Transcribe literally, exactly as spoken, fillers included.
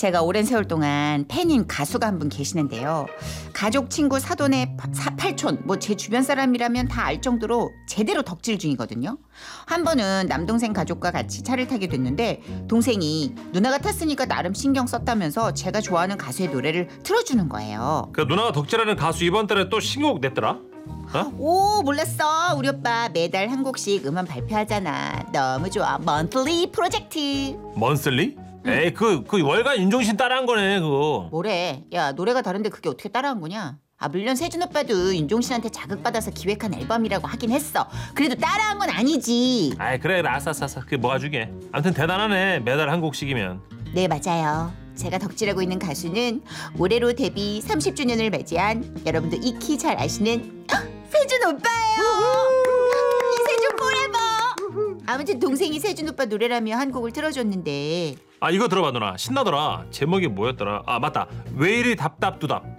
제가 오랜 세월 동안 팬인 가수가 한 분 계시는데요. 가족, 친구, 사돈의 사, 팔촌, 뭐 제 주변 사람이라면 다 알 정도로 제대로 덕질 중이거든요. 한 번은 남동생 가족과 같이 차를 타게 됐는데 동생이 누나가 탔으니까 나름 신경 썼다면서 제가 좋아하는 가수의 노래를 틀어주는 거예요. 그 누나가 덕질하는 가수 이번 달에 또 신곡 냈더라. 어? 오, 몰랐어. 우리 오빠 매달 한 곡씩 음원 발표하잖아. 너무 좋아. 먼슬리 프로젝트. 먼슬리? 에이 그, 그 월간 윤종신 따라한 거네 그거. 뭐래? 야, 노래가 다른데 그게 어떻게 따라한 거냐? 아, 물론 세준 오빠도 윤종신한테 자극받아서 기획한 앨범이라고 하긴 했어. 그래도 따라한 건 아니지. 아이 그래 알았어 알았어. 그게 뭐가 중요해. 아무튼 대단하네. 매달 한 곡씩이면. 네, 맞아요. 제가 덕질하고 있는 가수는 올해로 데뷔 삼십 주년을 맞이한 여러분도 익히 잘 아시는 세준 오빠예요. 이세준 포레버. 아무튼 동생이 세준 오빠 노래라며 한 곡을 틀어줬는데 아 이거 들어봐 누나. 신나더라. 제목이 뭐였더라. 아 맞다. 왜 이리 답답두답.